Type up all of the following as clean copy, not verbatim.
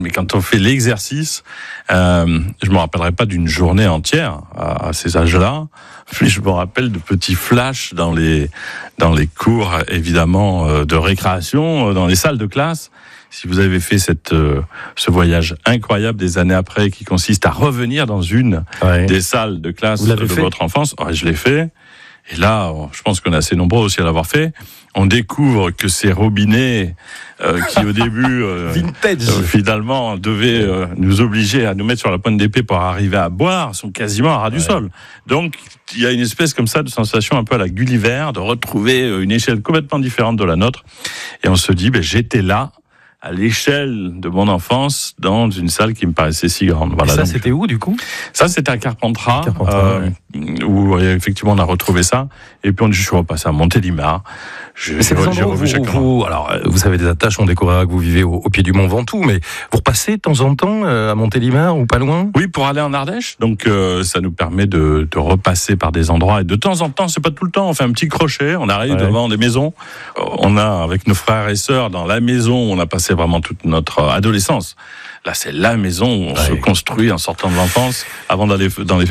Mais quand on fait l'exercice, je me rappellerai pas d'une journée entière à ces âges-là, mais je me rappelle de petits flashs dans les cours, évidemment, de récréation, dans les salles de classe. Si vous avez fait ce voyage incroyable des années après, qui consiste à revenir dans une des salles de classe de votre enfance, je l'ai fait. Et là, je pense qu'on est assez nombreux aussi à l'avoir fait. On découvre que ces robinets qui au début finalement devaient nous obliger à nous mettre sur la pointe d'épée pour arriver à boire sont quasiment à ras du sol. Donc il y a une espèce comme ça de sensation un peu à la Gulliver de retrouver une échelle complètement différente de la nôtre. Et on se dit, j'étais là à l'échelle de mon enfance dans une salle qui me paraissait si grande. Voilà. Et ça, c'était où, du coup ? Ça, c'était à Carpentras, où effectivement on a retrouvé ça. Et puis je suis repassé à Montélimar. C'est des endroits où vous avez des attaches, on découvrira que vous vivez au pied du Mont Ventoux, mais vous repassez de temps en temps à Montélimar ou pas loin ? Oui, pour aller en Ardèche. Donc ça nous permet de repasser par des endroits. Et de temps en temps, c'est pas tout le temps, on fait un petit crochet, on arrive devant des maisons. On a, avec nos frères et sœurs, dans la maison, on a passé vraiment toute notre adolescence. Là, c'est la maison où on se construit en sortant de l'enfance, avant d'aller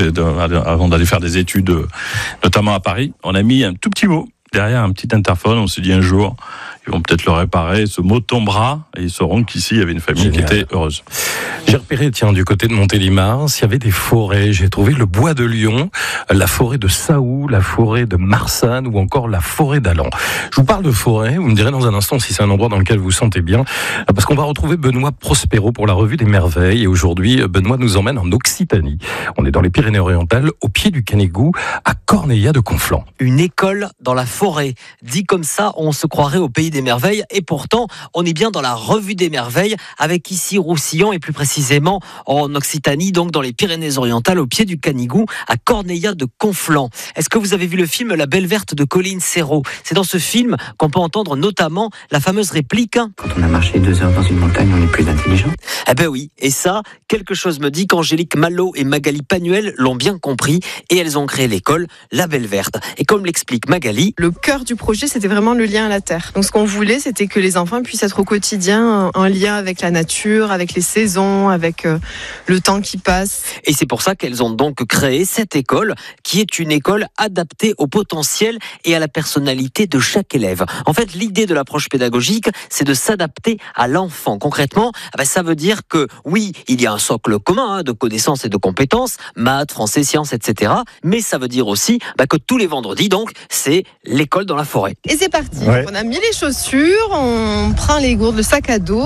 faire des études, notamment à Paris. On a mis un tout petit mot derrière un petit interphone. On s'est dit un jour, ils vont peut-être le réparer. Ce mot tombera et ils sauront qu'ici, il y avait une famille qui était heureuse. J'ai repéré, du côté de Montélimar, s'il y avait des forêts. J'ai trouvé le bois de Lyon, la forêt de Saou, la forêt de Marsanne ou encore la forêt d'Allan. Je vous parle de forêt. Vous me direz dans un instant si c'est un endroit dans lequel vous vous sentez bien. Parce qu'on va retrouver Benoît Prospero pour la Revue des Merveilles. Et aujourd'hui, Benoît nous emmène en Occitanie. On est dans les Pyrénées-Orientales, au pied du Canigou, à Corneilla de Conflans. Une école dans la forêt. Dit comme ça, on se croirait au pays des merveilles. Et pourtant, on est bien dans la Revue des Merveilles, avec ici Roussillon et plus précisément en Occitanie, donc dans les Pyrénées-Orientales, au pied du Canigou, à Corneilla de Conflans. Est-ce que vous avez vu le film La Belle Verte de Colline Serrault ? C'est dans ce film qu'on peut entendre notamment la fameuse réplique. Quand on a marché 2 heures dans une montagne, on est plus intelligent. Eh ben oui, et ça, quelque chose me dit qu'Angélique Malo et Magali Panuel l'ont bien compris et elles ont créé l'école La Belle Verte. Et comme l'explique Magali, le cœur du projet, c'était vraiment le lien à la terre. Donc ce qu'on voulait, c'était que les enfants puissent être au quotidien en lien avec la nature, avec les saisons, avec le temps qui passe. Et c'est pour ça qu'elles ont donc créé cette école, qui est une école adaptée au potentiel et à la personnalité de chaque élève. En fait, l'idée de l'approche pédagogique, c'est de s'adapter à l'enfant. Concrètement, ça veut dire que oui, il y a un socle commun de connaissances et de compétences, maths, français, sciences, etc. Mais ça veut dire aussi que tous les vendredis, donc, c'est l'école dans la forêt. Et c'est parti. Ouais. On a mis les chaussures, on prend les gourdes, le sac à dos,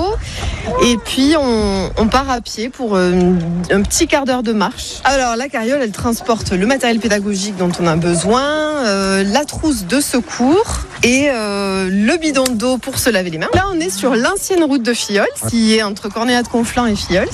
et puis on part à pied pour un petit quart d'heure de marche. Alors la carriole, elle transporte le matériel pédagogique dont on a besoin, la trousse de secours et le bidon d'eau pour se laver les mains. Là, on est sur l'ancienne route de Filleul, qui est entre Corneilla de Conflans et Filleul,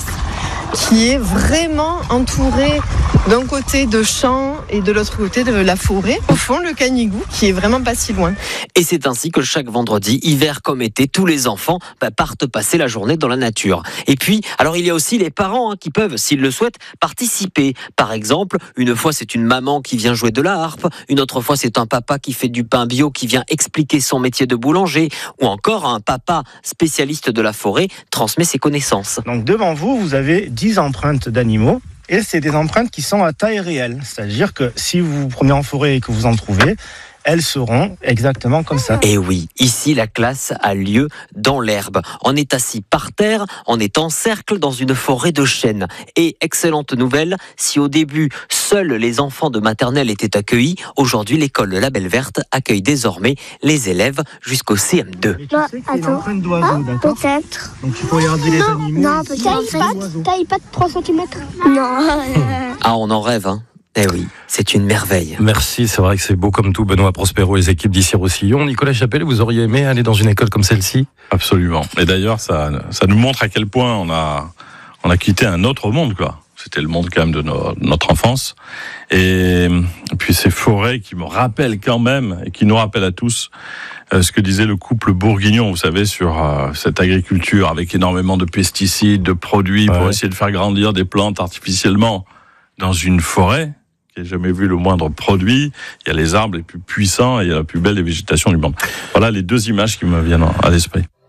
qui est vraiment entourée d'un côté de champs et de l'autre côté de la forêt. Au fond, le Canigou, qui est vraiment pas si loin. Et c'est ainsi que chaque vendredi, hiver comme été, tous les enfants partent passer la journée dans la nature. Et puis, alors il y a aussi les parents qui peuvent, s'ils le souhaitent, participer. Par exemple, une fois c'est une maman qui vient jouer de la harpe, une autre fois c'est un papa qui fait du pain bio, qui vient expliquer son métier de boulanger, ou encore un papa spécialiste de la forêt transmet ses connaissances. Donc devant vous, vous avez 10 empreintes d'animaux. Et c'est des empreintes qui sont à taille réelle. C'est-à-dire que si vous vous promenez en forêt et que vous en trouvez, elles seront exactement comme ça. Et oui, ici la classe a lieu dans l'herbe. On est assis par terre, on est en cercle dans une forêt de chênes. Et excellente nouvelle, si au début seuls les enfants de maternelle étaient accueillis, aujourd'hui l'école de la Belle Verte accueille désormais les élèves jusqu'au CM2. C'est l'empreinte d'oiseau, d'accord ? Peut-être. Donc il faut regarder les animaux. Non, peut-être. Taille pas de 3 cm. Non. Ah, on en rêve, hein. Eh oui, c'est une merveille. Merci, c'est vrai que c'est beau comme tout, Benoît Prospero et les équipes d'ici Roussillon. Nicolas Chapelle, vous auriez aimé aller dans une école comme celle-ci ? Absolument. Et d'ailleurs, ça nous montre à quel point on a quitté un autre monde, quoi. C'était le monde quand même de notre enfance. Et puis ces forêts qui me rappellent quand même, et qui nous rappellent à tous, ce que disait le couple bourguignon, vous savez, sur cette agriculture avec énormément de pesticides, de produits pour essayer de faire grandir des plantes artificiellement dans une forêt. Qui n'a jamais vu le moindre produit. Il y a les arbres les plus puissants et il y a la plus belle des végétations du monde. Voilà les deux images qui me viennent à l'esprit.